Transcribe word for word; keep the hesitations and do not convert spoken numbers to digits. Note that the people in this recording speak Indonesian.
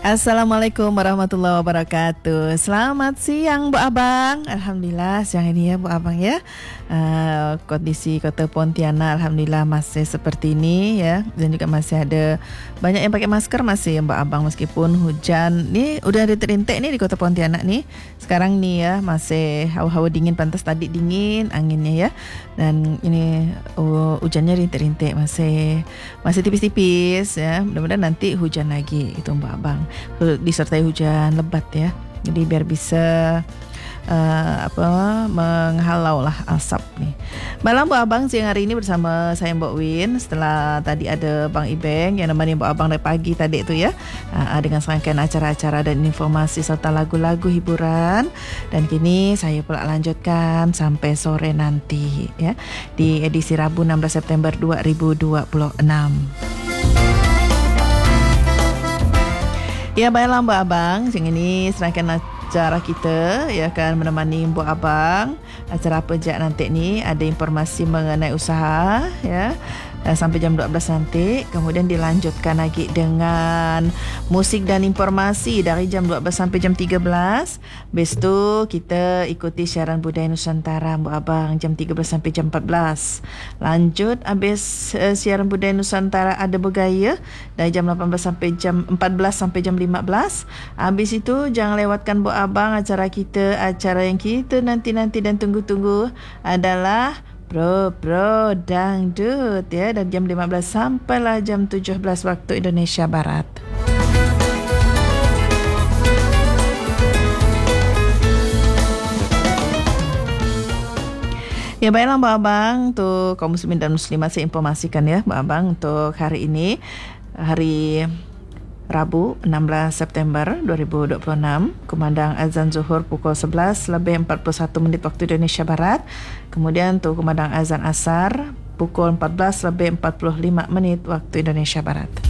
Assalamualaikum warahmatullahi wabarakatuh. Selamat siang Bu Abang. Alhamdulillah siang ini ya Bu Abang ya. Uh, kondisi Kota Pontianak alhamdulillah masih seperti ini ya. Dan juga masih ada banyak yang pakai masker masih ya Bu Abang, meskipun hujan nih udah rintik-rintik nih di Kota Pontianak nih. Sekarang nih ya masih hawa-hawa dingin, pantas tadi dingin anginnya ya. Dan ini uh, hujannya rintik-rintik, masih masih tipis-tipis ya. Mudah-mudahan nanti hujan lagi itu Bu Abang, disertai hujan lebat ya. Jadi biar bisa uh, apa menghalau lah asap nih. Malam Bu Abang, siang hari ini bersama saya Mbak Win. Setelah tadi ada Bang Ibeng yang nemani Bu Abang dari pagi tadi itu ya, uh, dengan serangkaian acara-acara dan informasi serta lagu-lagu hiburan. Dan kini saya pula lanjutkan sampai sore nanti ya, di edisi Rabu enam belas September dua ribu dua puluh enam. Ya baiklah Mbak Abang, siang ini serangkaian acara kita ya akan menemani Mbak Abang. Acara apa je nanti ni, ada informasi mengenai usaha ya sampai jam dua belas nanti. Kemudian dilanjutkan lagi dengan musik dan informasi dari jam dua belas sampai jam tiga belas. Habis tu kita ikuti siaran budaya Nusantara Mbak Abang jam tiga belas sampai jam empat belas. Lanjut habis uh, siaran budaya Nusantara ada bergaya dari jam lapan belas sampai jam empat belas sampai jam lima belas. Habis itu jangan lewatkan Bu Abang acara kita, acara yang kita nanti-nanti dan tunggu-tunggu adalah Pro Pro Dangdut ya, dari jam lima belas sampailah jam tujuh belas waktu Indonesia Barat. Ya baiklah Mbak Abang, untuk kaum muslimin dan muslimat saya informasikan ya Mbak Abang, untuk hari ini hari Rabu enam belas September dua ribu dua puluh enam, kumandang azan zuhur pukul sebelas lebih empat puluh satu menit waktu Indonesia Barat. Kemudian untuk kumandang azan asar pukul empat belas lebih empat puluh lima menit waktu Indonesia Barat.